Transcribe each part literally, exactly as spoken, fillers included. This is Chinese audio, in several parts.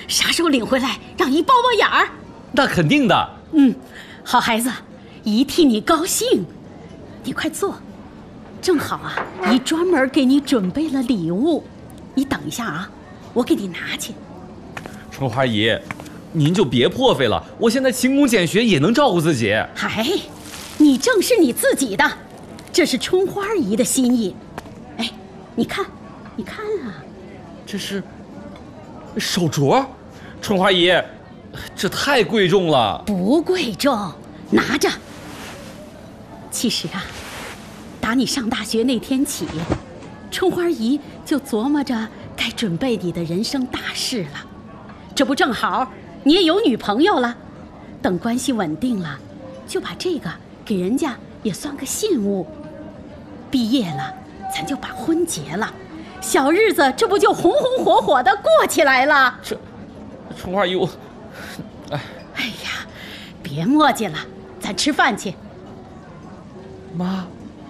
啥时候领回来，让姨包包眼儿。 那肯定的。 嗯，好孩子，姨替你高兴。你快坐，正好啊，姨专门给你准备了礼物。你等一下啊，我给你拿去。 春花姨，您就别破费了，我现在勤工俭学也能照顾自己。 哎，你正是你自己的，这是春花姨的心意。哎，你看，你看啊， 这是手镯，春花姨，这太贵重了。 不贵重，拿着。其实啊，打你上大学那天起，春花姨就琢磨着该准备你的人生大事了。这不正好你也有女朋友了，等关系稳定了，就把这个给人家也算个信物。毕业了，咱就把婚结了，小日子这不就红红火火的过起来了？ 这，春花姨，我，哎， 哎呀，别磨叽了，咱吃饭去。 妈，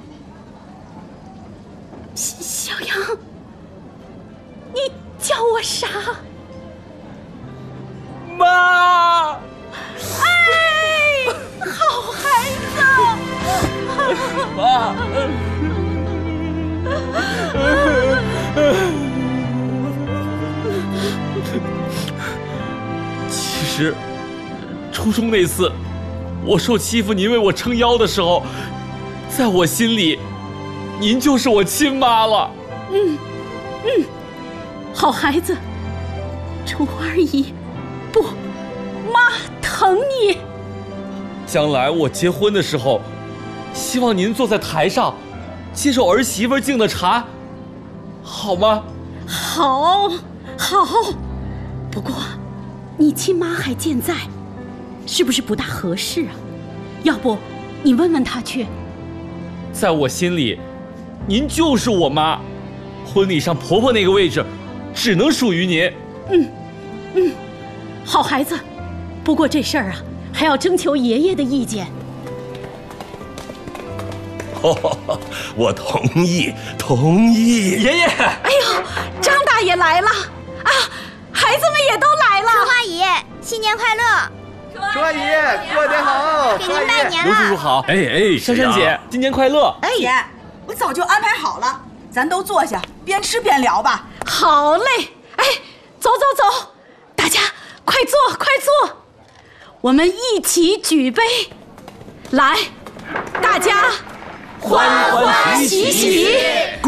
小杨，你叫我啥？ 妈！ 哎，好孩子！ 妈！其实，初中那次，我受欺负，您为我撑腰的时候，在我心里，您就是我亲妈了。 嗯嗯，好孩子，春花姨。不，妈疼你。 将来我结婚的时候，希望您坐在台上，接受儿媳妇敬的茶，好吗？ 好，好。不过，你亲妈还健在，是不是不大合适啊？要不，你问问她去。 在我心里，您就是我妈，婚礼上婆婆那个位置，只能属于您。 嗯，嗯。好孩子，不过这事儿啊，还要征求爷爷的意见。 哦，我同意，同意。 爷爷， 哎呦，张大爷来了啊！孩子们也都来了。 春花姨，新年快乐！ 春花姨，过年好！ 给您拜年刘叔叔了。 好。哎哎，珊珊姐，今年快乐！ 哎，姐，我早就安排好了，咱都坐下，边吃边聊吧。 好嘞，哎，走走走，大家。快坐，快坐！我们一起举杯，来，大家欢欢喜喜。